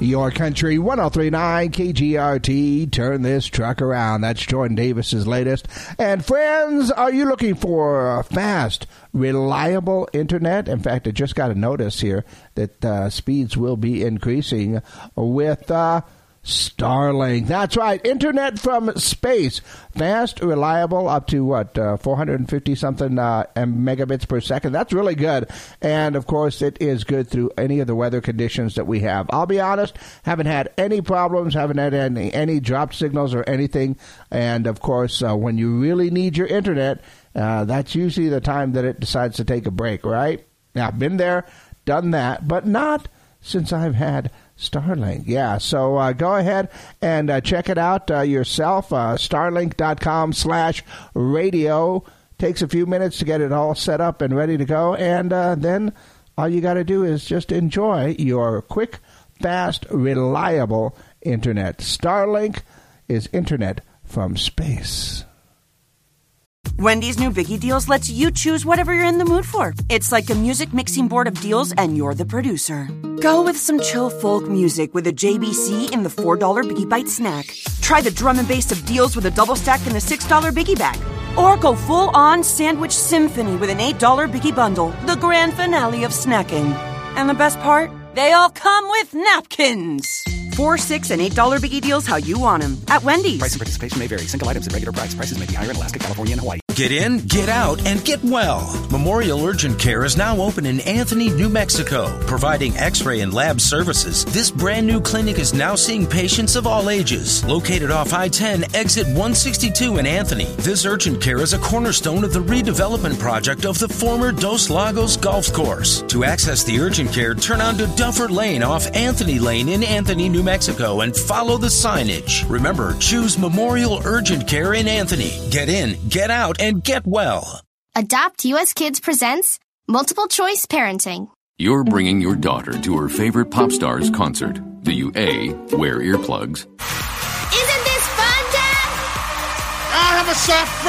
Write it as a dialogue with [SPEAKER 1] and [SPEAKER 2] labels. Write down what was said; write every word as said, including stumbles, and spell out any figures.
[SPEAKER 1] Your Country one oh three point nine K G R T. Turn this truck around. That's Jordan Davis's latest. And friends, are you looking for fast, reliable internet? In fact, I just got a notice here that uh, speeds will be increasing with uh, Starlink. That's right. Internet from space. Fast, reliable, up to what, uh, four hundred fifty something uh, megabits per second. That's really good. And of course, it is good through any of the weather conditions that we have. I'll be honest, haven't had any problems, haven't had any, any dropped signals or anything. And of course, uh, when you really need your internet, uh, that's usually the time that it decides to take a break, right? Now, I've been there, done that, but not since I've had Starlink. Yeah, so uh, go ahead and uh, check it out uh, yourself. Uh, Starlink.com slash radio. Takes a few minutes to get it all set up and ready to go. And uh, then all you got to do is just enjoy your quick, fast, reliable internet. Starlink is internet from space.
[SPEAKER 2] Wendy's new Biggie Deals lets you choose whatever you're in the mood for. It's like a music mixing board of deals, and you're the producer. Go with some chill folk music with a J B C in the four dollar Biggie Bite snack. Try the drum and bass of deals with a double stack in the six dollar Biggie Bag. Or go full-on sandwich symphony with an eight dollar Biggie Bundle, the grand finale of snacking. And the best part? They all come with napkins. Four, six, and eight dollar Biggie Deals how you want them at Wendy's.
[SPEAKER 3] Price and participation may vary. Single items at regular price. Prices may be higher in Alaska, California, and Hawaii.
[SPEAKER 4] Get in, get out, and get well. Memorial Urgent Care is now open in Anthony, New Mexico, providing x-ray and lab services. This brand new clinic is now seeing patients of all ages. Located off I ten, exit one sixty-two in Anthony, this urgent care is a cornerstone of the redevelopment project of the former Dos Lagos Golf Course. To access the urgent care, turn onto Duffer Lane off Anthony Lane in Anthony, New Mexico, and follow the signage. Remember, choose Memorial Urgent Care in Anthony. Get in, get out, and get well.
[SPEAKER 5] Adopt U S Kids presents Multiple Choice Parenting.
[SPEAKER 6] You're bringing your daughter to her favorite pop star's concert. Do you A, wear earplugs?
[SPEAKER 5] Isn't this fun, Dad?
[SPEAKER 7] I have a soft